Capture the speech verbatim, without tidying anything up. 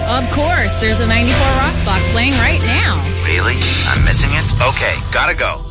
Of course, there's a ninety-four Rock block playing right now. Really? I'm missing it? Okay, gotta go.